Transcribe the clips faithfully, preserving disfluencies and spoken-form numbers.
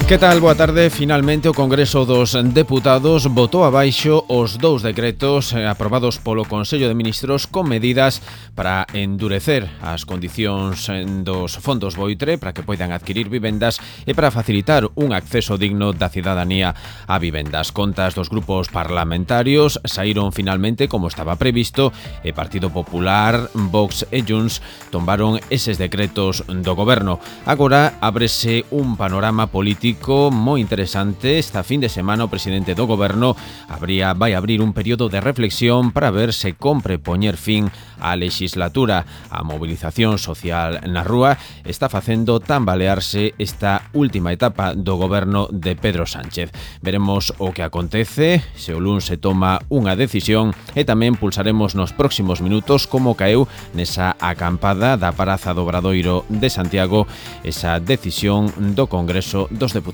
Que tal? Boa tarde. Finalmente o Congreso dos Deputados votou abaixo os dous decretos aprobados polo Consello de Ministros con medidas para endurecer as condicións dos fondos Boitre para que poidan adquirir vivendas e para facilitar un acceso digno da cidadanía a vivendas. Contas dos grupos parlamentarios saíron finalmente como estaba previsto e Partido Popular, Vox e Junts tombaron eses decretos do Goberno. Agora ábrese un panorama político moi interesante. Esta fin de semana o presidente do Goberno abría, vai abrir un período de reflexión para ver se compre poñer fin á legislatura. A mobilización social na rúa está facendo tambalearse esta última etapa do Goberno de Pedro Sánchez. Veremos o que acontece, se o luns se toma unha decisión e tamén pulsaremos nos próximos minutos como caeu nesa acampada da Praza do Obradoiro de Santiago esa decisión do Congreso dos Deputados.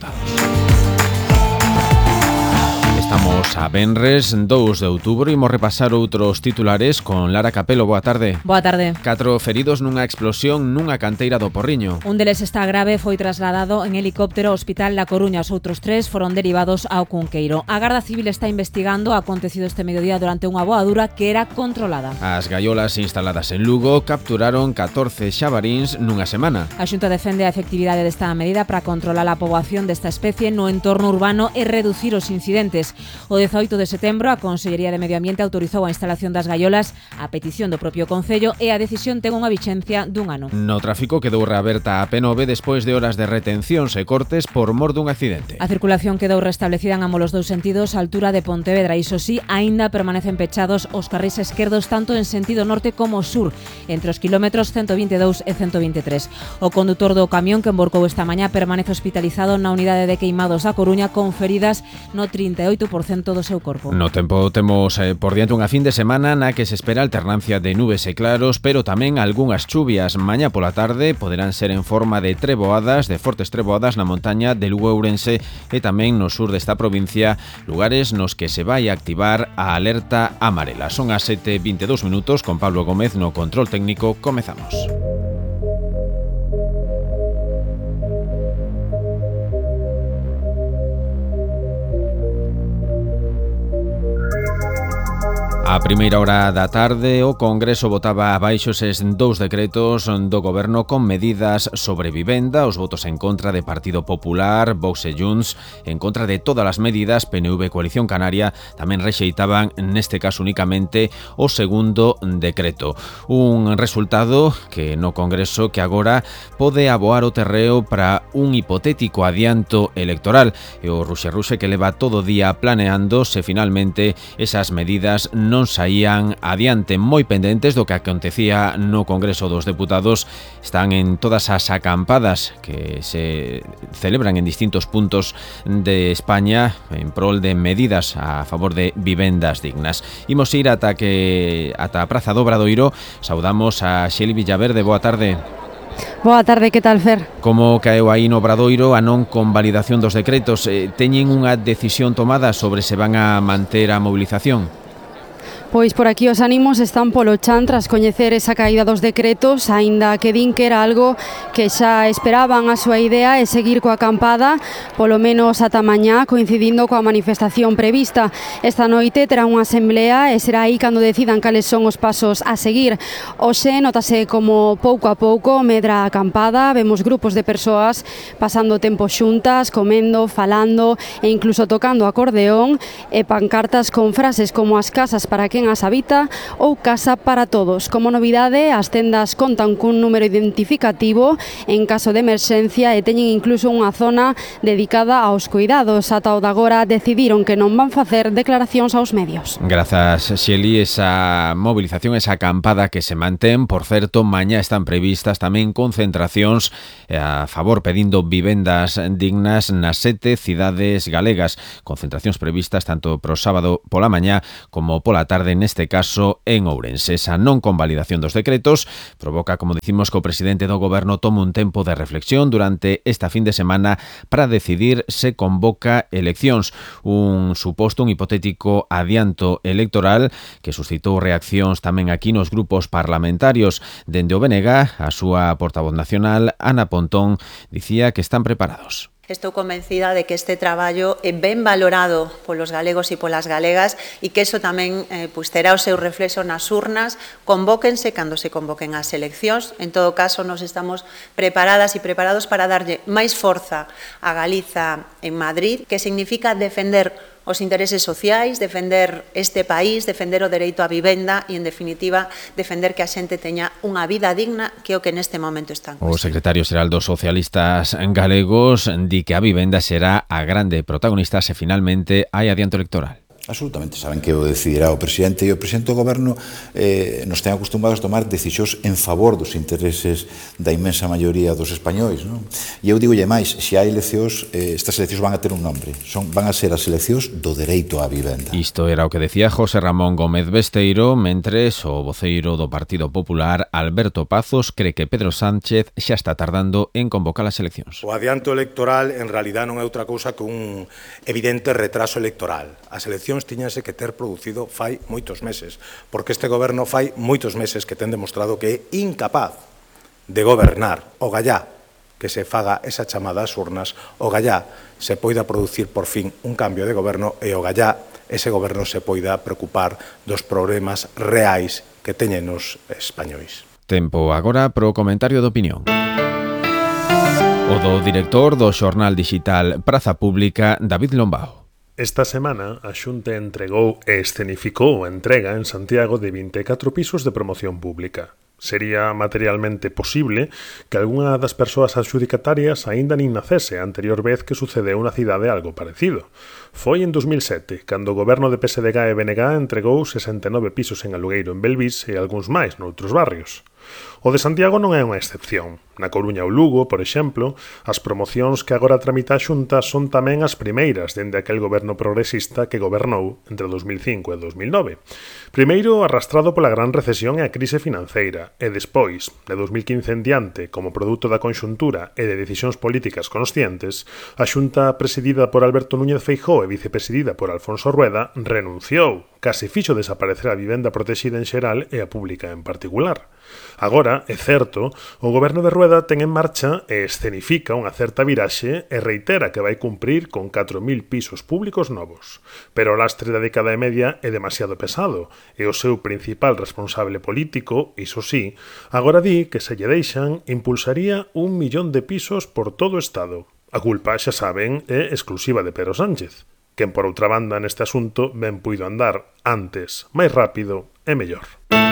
Estamos a venres dous de outubro e imos repasar outros titulares con Lara Capelo. Boa tarde. Boa tarde. Catro feridos nunha explosión nunha canteira do Porriño. Un deles está grave, foi trasladado en helicóptero ao Hospital da Coruña. Os outros tres foron derivados ao Cunqueiro. A Garda Civil está investigando o acontecido este mediodía durante unha voadura que era controlada. As gaiolas instaladas en Lugo capturaron catorce xabaríns nunha semana. A Xunta defende a efectividade desta medida para controlar a poboación desta especie no entorno urbano e reducir os incidentes. O dezaoito de setembro, a Consellería de Medio Ambiente autorizou a instalación das gaiolas a petición do propio Concello e a decisión ten unha vixencia dun ano. No tráfico quedou reaberta a P nove despois de horas de retencións e cortes por mor dun accidente. A circulación quedou restablecida en ambos os dous sentidos á altura de Pontevedra. Iso sí, aínda permanecen pechados os carrís esquerdos tanto en sentido norte como sur, entre os kilómetros ciento vinte e dous e ciento vinte e tres. O condutor do camión que emborcou esta mañá permanece hospitalizado na unidade de queimados da Coruña con feridas no trinta e oito por cento do seu corpo. No tempo temos eh, por diante unha fin de semana na que se espera alternancia de nubes e claros, pero tamén algunhas chuvias. Mañá pola tarde poderán ser en forma de treboadas, de fortes treboadas na montaña de Lugo e Ourense e tamén no sur desta provincia, lugares nos que se vai activar a alerta amarela. Son as sete e vinte e dous minutos, con Pablo Gómez no control técnico. Comezamos. A primeira hora da tarde, o Congreso votaba abaixo eses dous decretos do Goberno con medidas sobre vivenda, os votos en contra de Partido Popular, Vox e Junts, en contra de todas as medidas. P N V e Coalición Canaria tamén rexeitaban, neste caso únicamente, o segundo decreto. Un resultado que no Congreso que agora pode aboar o terreo para un hipotético adianto electoral e o ruxe-ruxe que leva todo o día planeando se finalmente esas medidas non saían adiante. Moi pendentes do que acontecía no Congreso dos Deputados están en todas as acampadas que se celebran en distintos puntos de España en prol de medidas a favor de vivendas dignas. Imos ir ata que ata a Praza do Obradoiro. Saudamos a Xeli Villaverde. Boa tarde. Boa tarde, que tal, Fer? Como caeu aí no Obradoiro a non convalidación dos decretos? Teñen unha decisión tomada sobre se van a manter a movilización? Pois por aquí os ánimos están polo chan tras coñecer esa caída dos decretos, aínda que din que era algo que xa esperaban. A súa idea é seguir coa acampada, polo menos ata mañá, coincidindo coa manifestación prevista. Esta noite terá unha asamblea e será aí cando decidan cales son os pasos a seguir. Hoxe notase como pouco a pouco medra a acampada, vemos grupos de persoas pasando tempo xuntas, comendo, falando e incluso tocando acordeón e pancartas con frases como as casas para quen as habita ou casa para todos. Como novidade, as tendas contan cun número identificativo en caso de emerxencia e teñen incluso unha zona dedicada aos cuidados. Ata o de agora decidiron que non van facer declaracións aos medios. Grazas, Xeli. Esa movilización, esa acampada que se mantén, por certo, mañá están previstas tamén concentracións a favor pedindo vivendas dignas nas sete cidades galegas. Concentracións previstas tanto pro sábado pola mañá como pola tarde, neste caso en Ourense. Esa non convalidación dos decretos provoca, como dicimos, que o presidente do Goberno tome un tempo de reflexión durante esta fin de semana para decidir se convoca eleccións. Un suposto, un hipotético adianto electoral que suscitou reaccións tamén aquí nos grupos parlamentarios. Dende o B N G, a súa portavoz nacional, Ana Pontón, dicía que están preparados. Estou convencida de que este traballo é ben valorado polos galegos e polas galegas e que eso tamén eh, pues, terá o seu reflexo nas urnas, convóquense cando se convoquen as eleccións. En todo caso, nos estamos preparadas e preparados para darlle máis forza a Galiza en Madrid, que significa defender os intereses sociais, defender este país, defender o dereito á vivenda e, en definitiva, defender que a xente teña unha vida digna, que é o que neste momento está en cuestión. O secretario xeral dos socialistas galegos di que a vivenda será a grande protagonista se finalmente hai adianto electoral. Absolutamente, saben que o decidirá o presidente e o presidente do goberno eh, nos ten acostumbrados a tomar decisións en favor dos intereses da inmensa maioría dos españois, non? E eu digolle máis, se hai eleccións, eh, estas eleccións van a ter un nombre, son, van a ser as eleccións do dereito á vivenda. Isto era o que decía José Ramón Gómez Besteiro, mentres o voceiro do Partido Popular, Alberto Pazos, cree que Pedro Sánchez xa está tardando en convocar as eleccións. O adianto electoral en realidad non é outra cousa que un evidente retraso electoral. As eleccións tiñase que ter producido fai moitos meses, porque este goberno fai moitos meses que ten demostrado que é incapaz de gobernar. O gallá que se faga esa chamada ás urnas, o gallá se poida producir por fin un cambio de goberno e o gallá ese goberno se poida preocupar dos problemas reais que teñen os españois. Tempo agora pro comentario de opinión. O do director do xornal digital Praza Pública, David Lombao. Esta semana, a Xunta entregou e escenificou a entrega en Santiago de vinte e catro pisos de promoción pública. Sería materialmente posible que algunha das persoas adxudicatarias aínda nin nacese a anterior vez que sucedeu na cidade algo parecido. Foi en dos mil sete, cando o goberno de P S D G e B N G entregou sesenta e nove pisos en alugueiro en Belvís e algúns máis noutros barrios. O de Santiago non é unha excepción. Na Coruña ou Lugo, por exemplo, as promocións que agora tramita a Xunta son tamén as primeiras dende aquel goberno progresista que gobernou entre dos mil cinco e dos mil nove. Primeiro, arrastrado pola gran recesión e a crise financeira, e despois, de dos mil quince en diante, como produto da conxuntura e de decisións políticas conscientes, a Xunta presidida por Alberto Núñez Feijóo e vicepresidida por Alfonso Rueda renunciou, case fixo desaparecer a vivenda protexida en xeral e a pública en particular. Agora, é certo, o goberno de Rueda ten en marcha e escenifica unha certa viraxe e reitera que vai cumprir con catro mil pisos públicos novos. Pero o lastre da década e media é demasiado pesado e o seu principal responsable político, iso sí, agora di que se lle deixan impulsaría un millón de pisos por todo o Estado. A culpa, xa saben, é exclusiva de Pedro Sánchez, quen por outra banda neste asunto ben puido andar antes, máis rápido e mellor.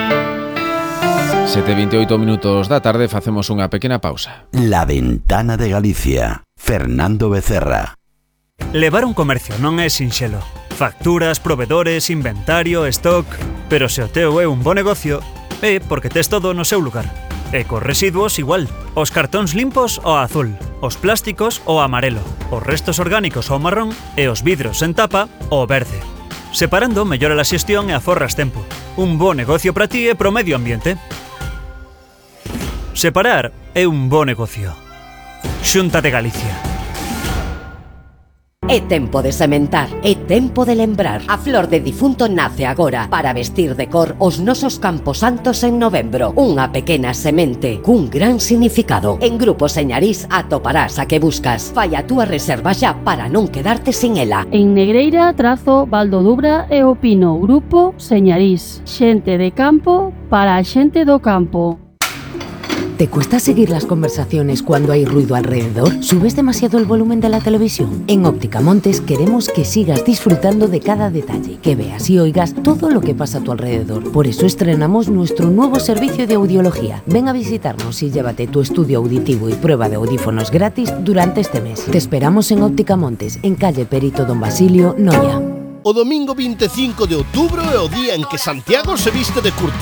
sete e veintioito minutos da tarde, facemos unha pequena pausa. La Ventana de Galicia. Fernando Becerra. Levar un comercio non é sinxelo. Facturas, provedores, inventario, stock... Pero se o teu é un bo negocio, é porque tes todo no seu lugar. E cos residuos igual. Os cartóns limpos ao azul, os plásticos ao amarelo, os restos orgánicos ao marrón e os vidros en tapa ao verde. Separando mellora a xestión e aforras tempo. Un bo negocio para ti e pro medio ambiente. Separar é un bo negocio. Xunta de Galicia. É tempo de sementar, é tempo de lembrar. A flor de difunto nace agora para vestir de cor os nosos camposantos en novembro. Unha pequena semente cun gran significado. En Grupo Señarís atoparás a que buscas. Fai a túa reserva xa para non quedarte sin ela. En Negreira, Trazo, Valdodubra e Opino. Grupo Señarís. Xente de campo para a xente do campo. ¿Te cuesta seguir las conversaciones cuando hay ruido alrededor? ¿Subes demasiado el volumen de la televisión? En Óptica Montes queremos que sigas disfrutando de cada detalle, que veas y oigas todo lo que pasa a tu alrededor. Por eso estrenamos nuestro nuevo servicio de audiología. Ven a visitarnos y llévate tu estudio auditivo y prueba de audífonos gratis durante este mes. Te esperamos en Óptica Montes, en calle Perito Don Basilio, Noia. O domingo vinte e cinco de outubro é o día en que Santiago se viste de curto.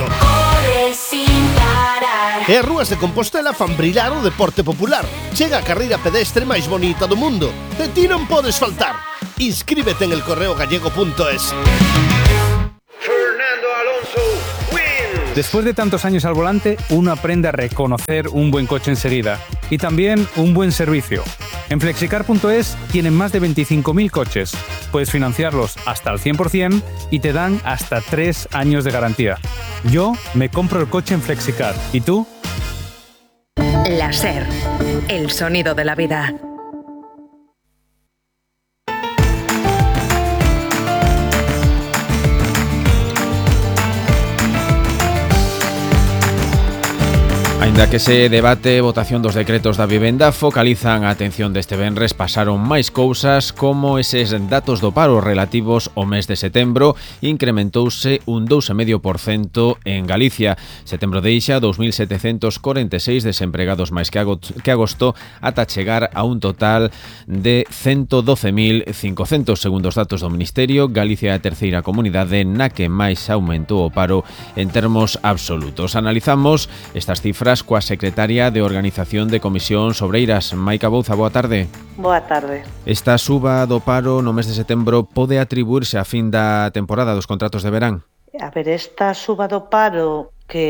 E as rúas de Compostela fan brillar o deporte popular. Chega a carreira pedestre máis bonita do mundo. De ti non podes faltar. Inscríbete en el correo gallego punto es. Fernando Alonso wins. Después de tantos años al volante, uno aprende a reconocer un buen coche enseguida. Y también un buen servicio. En flexicar punto es tienen más de veinticinco mil coches. Puedes financiarlos hasta el cien por cien y te dan hasta tres años de garantía. Yo me compro el coche en Flexicar. ¿Y tú? La SER, el sonido de la vida. Aínda que se debate votación dos decretos da vivenda, focalizan a atención deste venres pasaron máis cousas como eses datos do paro relativos ao mes de setembro. Incrementouse un dous vírgula cinco por cento en Galicia. Setembro deixa dous mil setecentos corenta e seis desempregados máis que agosto, ata chegar a un total de ciento doce mil cincocentos. Segundo os datos do Ministerio, Galicia é a terceira comunidade na que máis aumentou o paro en termos absolutos. Analizamos estas cifras coa secretaria de Organización de Comisións Obreiras, Maica Bouza. Boa tarde. Boa tarde. Esta suba do paro no mes de setembro pode atribuirse á fin da temporada dos contratos de verán? A ver, esta suba do paro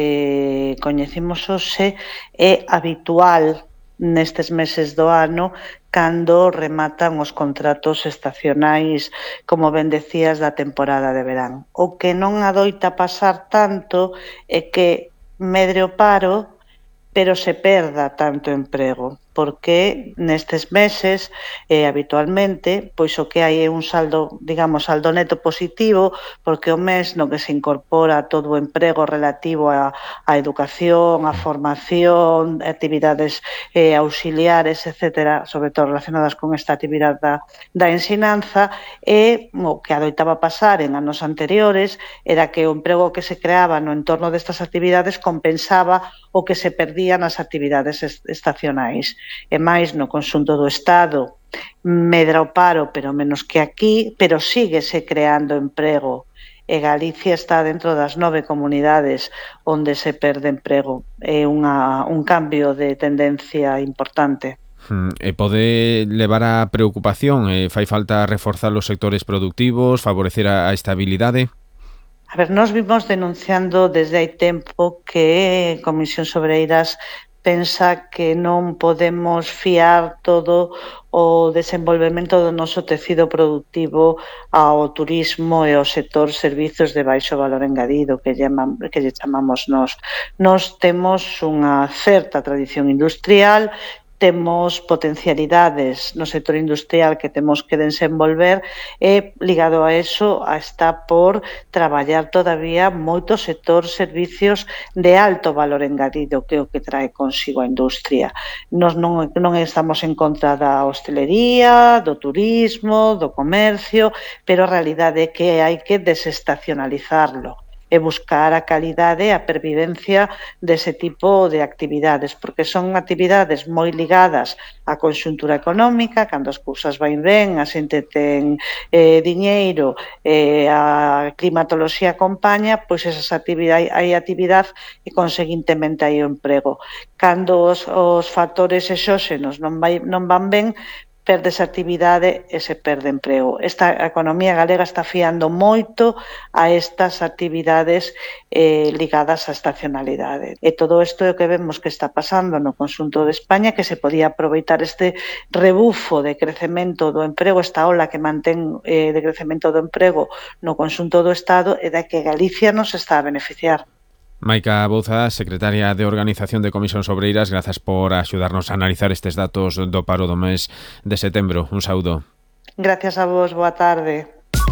que coñecimos hoxe é habitual nestes meses do ano cando rematan os contratos estacionais, como ben decías, da temporada de verán. O que non adoita pasar tanto é que medre o paro, pero se perda tanto emprego, porque nestes meses, eh, habitualmente, pois o que hai é un saldo, digamos, saldo neto positivo, porque o mes no que se incorpora todo o emprego relativo a, a educación, a formación, actividades eh, auxiliares, etcétera, sobre todo relacionadas con esta actividade da, da ensinanza, e o que adoitaba pasar en anos anteriores era que o emprego que se creaba no entorno destas actividades compensaba o que se perdía nas actividades estacionais. E máis no conxunto do Estado medra o paro, pero menos que aquí, pero síguese creando emprego. E Galicia está dentro das nove comunidades onde se perde emprego. É unha, un cambio de tendencia importante. E pode levar a preocupación? E fai falta reforzar os sectores productivos, favorecer a estabilidade? A ver, nós vimos denunciando desde hai tempo que Comisións Obreiras pensa que non podemos fiar todo o desenvolvemento do noso tecido productivo ao turismo e ao sector servizos de baixo valor engadido, que, llaman, que lle chamamos nós. Nós temos unha certa tradición industrial, temos potencialidades no sector industrial que temos que desenvolver e, ligado a eso, está por traballar todavía moito sector servicios de alto valor engadido, que é o que trae consigo a industria. Nos non, non estamos en contra da hostelería, do turismo, do comercio, pero a realidade é que hai que desestacionalizarlo e buscar a calidade e a pervivencia dese tipo de actividades, porque son actividades moi ligadas á conxuntura económica, cando as cousas van ben, a xente ten eh, diñeiro, eh, a climatoloxía acompaña, pois esas actividades, hai actividade e conseguintemente hai o emprego. Cando os, os factores exóxenos non, vai, non van ben, perde esa actividade e se perde emprego. Esta economía galega está fiando moito a estas actividades eh, ligadas á estacionalidade. E todo isto é o que vemos que está pasando no conxunto de España, que se podía aproveitar este rebufo de crecemento do emprego, esta ola que mantén eh, de crecemento do emprego no conxunto do Estado, e da que Galicia nos está a beneficiar. Maica Bouza, secretaria de Organización de Comisións Obreiras, grazas por axudarnos a analizar estes datos do paro do mes de setembro. Un saúdo. Gracias a vos, boa tarde.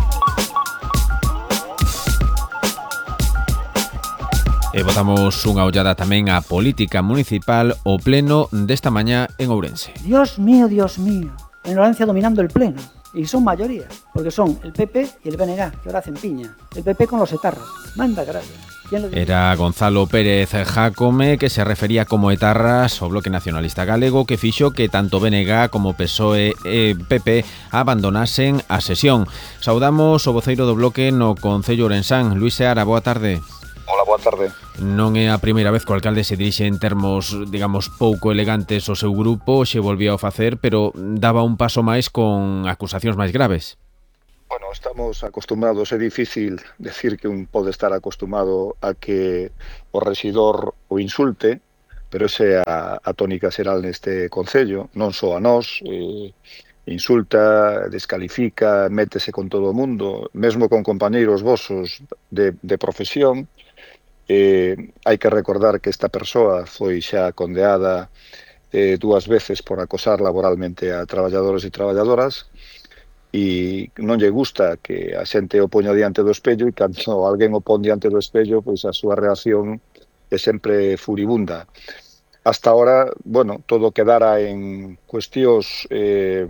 E botamos unha ollada tamén á política municipal, o pleno desta mañá en Ourense. Dios mío, Dios mío, en Ourense dominando el pleno. Y son mayoría, porque son el P P y el B N G, que ahora hacen piña. El P P con los etarras. Manda carallo. Era Gonzalo Pérez Jácome, que se refería como etarras ao Bloque Nacionalista Galego, que fixo que tanto B N G como P S O E e P P abandonasen a sesión. Saudamos o voceiro do Bloque no Concello Ourensán, Luís Seara, boa tarde. Hola, boa tarde. Non é a primeira vez que o alcalde se dirixe en termos, digamos, pouco elegantes ao seu grupo, xe volvía a facer, pero daba un paso máis con acusacións máis graves. Bueno, estamos acostumbrados, é difícil decir que un pode estar acostumado a que o rexidor o insulte, pero esa é a, a tónica xeral neste concello, non só a nós, eh, insulta, descalifica, métese con todo o mundo, mesmo con compañeiros vosos de, de profesión. Eh, hai que recordar que esta persoa foi xa condeada eh, dúas veces por acosar laboralmente a traballadores e traballadoras, e non lle gusta que a xente o poña diante do espello, e cando alguén o pon diante do espello, pois a súa reacción é sempre furibunda. hasta ahora, bueno, todo quedara en cuestións eh,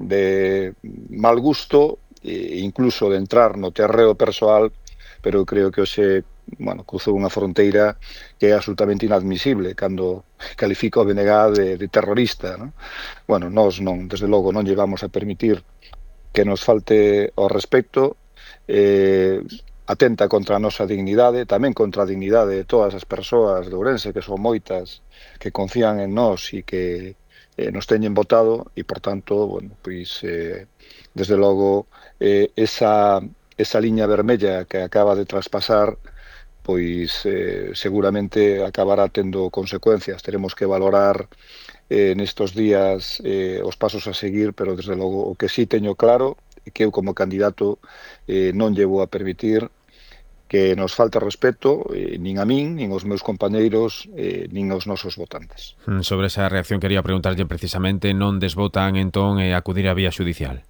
de mal gusto, e incluso de entrar no terreo persoal, pero creo que hoxe, bueno, cruzou unha fronteira que é absolutamente inadmisible cando califica o B N G de, de terrorista, ¿no? Bueno, nós non, desde logo, non lle vamos a permitir que nos falte ao respecto, eh, atenta contra a nosa dignidade, tamén contra a dignidade de todas as persoas de Ourense, que son moitas, que confían en nós e que eh, nos teñen votado, e, por tanto, bueno, pois, eh, desde logo, eh, esa, esa liña vermella que acaba de traspasar, pois eh, seguramente acabará tendo consecuencias. Teremos que valorar eh, nestos días eh, os pasos a seguir, pero, desde logo, o que sí teño claro é que eu, como candidato, eh, non lle vou a permitir que nos falta respeto, eh, nin a min, nin aos meus compañeiros, eh, nin aos nosos votantes. Sobre esa reacción quería preguntarlle precisamente, non desbotan entón eh, acudir á vía xudicial?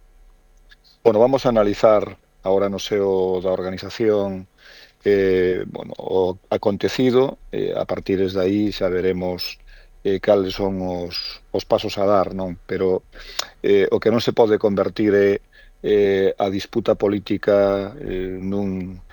Bueno, vamos a analizar agora no seo da organización eh, bueno, o acontecido, eh, a partir de aí xa veremos eh, cales son os, os pasos a dar, non? Pero eh, o que non se pode convertir é eh, a disputa política eh, nun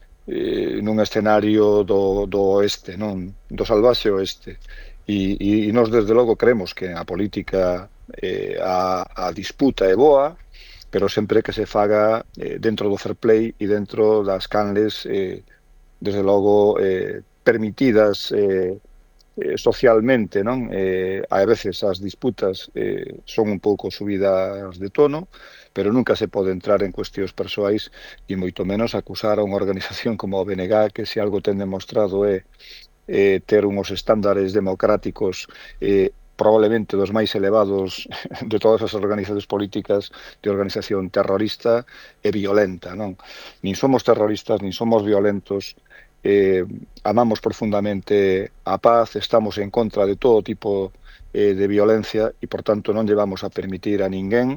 Eh, nun escenario do, do oeste, non? Do salvaxe oeste. E, e, e nós, desde logo, creemos que a política, eh, a, a disputa é boa, pero sempre que se faga eh, dentro do fair play e dentro das canles, eh, desde logo, eh, permitidas eh, eh, socialmente, non? Eh, a veces as disputas eh, son un pouco subidas de tono, pero nunca se pode entrar en cuestións persoais e moito menos acusar a unha organización como o B N G, que se algo ten demostrado é eh, ter unhos estándares democráticos eh, probablemente dos máis elevados de todas as organizacións políticas, de organización terrorista e violenta, non? Nin somos terroristas, nin somos violentos, eh, amamos profundamente a paz, estamos en contra de todo tipo eh, de violencia e, por tanto, non lle vamos a permitir a ninguén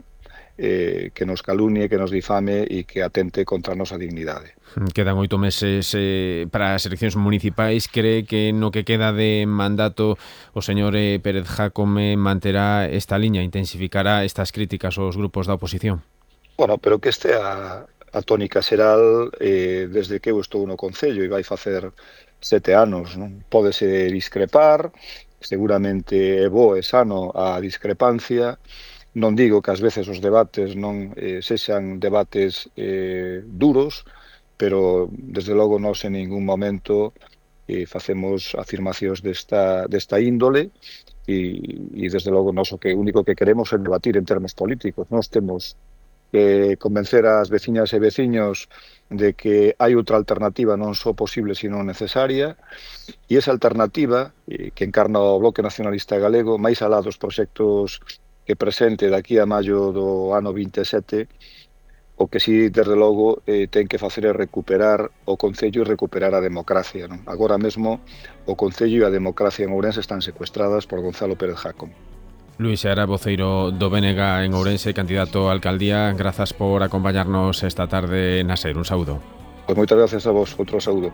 Eh, que nos calunie, que nos difame e que atente contra a nosa dignidade. Quedan oito meses eh, para as eleccións municipais. Cree que no que queda de mandato o señor eh, Pérez Jácome manterá esta liña, intensificará estas críticas aos grupos da oposición? Bueno, pero que este a, a tónica xeral eh, desde que eu estou no Concello e vai facer sete anos, non? Pódese discrepar, seguramente é bo e sano a discrepancia. Non digo que ás veces os debates non eh, sexan debates eh, duros, pero desde logo nós en ningún momento eh, facemos afirmacións desta, desta índole e, e desde logo nós o que único que queremos é debatir en termos políticos. Nós temos que convencer as veciñas e veciños de que hai outra alternativa non só posible sino necesaria, e esa alternativa eh, que encarna o Bloque Nacionalista Galego, máis alá dos proxectos que presente daqui a maio do ano vinte e sete, o que si, desde logo, eh, ten que facer é recuperar o Concello e recuperar a democracia, non? Agora mesmo, o Concello e a democracia en Ourense están secuestradas por Gonzalo Pérez Jácome. Luís Seara, voceiro do B N G en Ourense, candidato a alcaldía, grazas por acompañarnos esta tarde na SER. Un saúdo. Pois moitas gracias a vos, outro saúdo.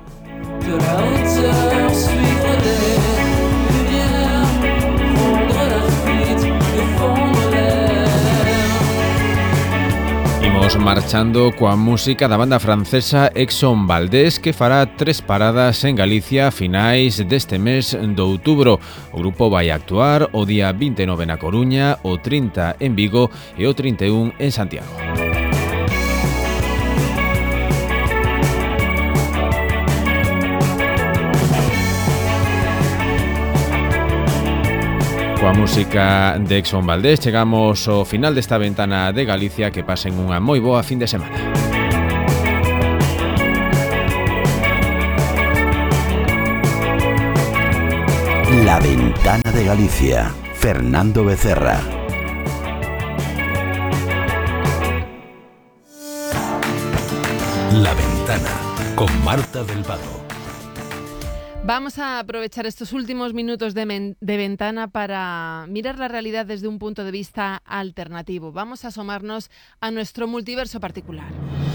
Imos marchando coa música da banda francesa Exxon Valdés, que fará tres paradas en Galicia a finais deste mes de outubro. O grupo vai actuar o día vinte e nove na Coruña, o trinta en Vigo e o trinta e un en Santiago. Coa música de Exxon Valdés chegamos ao final desta ventana de Galicia. Que pasen unha moi boa fin de semana. La Ventana de Galicia, Fernando Becerra. La Ventana, con Marta del Vado. Vamos a aprovechar estos últimos minutos de, men- de ventana para mirar la realidad desde un punto de vista alternativo. Vamos a asomarnos a nuestro multiverso particular.